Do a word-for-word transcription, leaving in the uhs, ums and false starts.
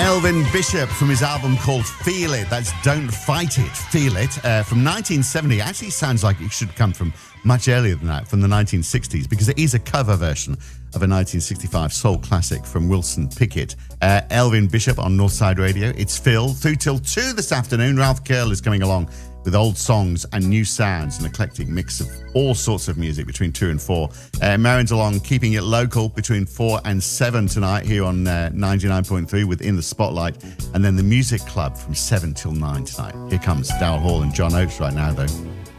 Elvin Bishop from his album called Feel It. That's Don't Fight It, Feel It, uh, from nineteen seventy. Actually sounds like it should come from much earlier than that, from the nineteen sixties, because it is a cover version of a nineteen sixty-five soul classic from Wilson Pickett. Uh, Elvin Bishop on Northside Radio. It's Phil. Through till two this afternoon. Ralph Curl is coming along with old songs and new sounds, an eclectic mix of all sorts of music between two and four. Uh, Marin's along, keeping it local between four and seven tonight here on uh, ninety-nine point three within the Spotlight. And then the Music Club from seven till nine tonight. Here comes Daryl Hall and John Oates right now, though.